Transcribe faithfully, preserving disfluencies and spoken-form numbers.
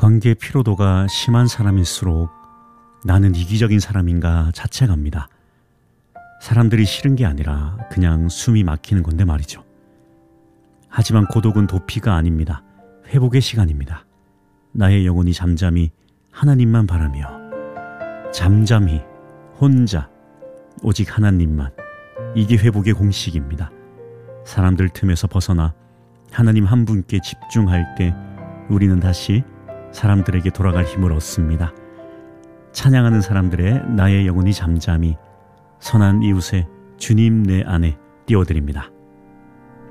관계의 피로도가 심한 사람일수록 나는 이기적인 사람인가 자책합니다. 사람들이 싫은 게 아니라 그냥 숨이 막히는 건데 말이죠. 하지만 고독은 도피가 아닙니다. 회복의 시간입니다. 나의 영혼이 잠잠히 하나님만 바라며 잠잠히 혼자 오직 하나님만, 이게 회복의 공식입니다. 사람들 틈에서 벗어나 하나님 한 분께 집중할 때 우리는 다시 사람들에게 돌아갈 힘을 얻습니다. 찬양하는 사람들의 나의 영혼이 잠잠히 선한 이웃의 주님 내 안에 띄워드립니다.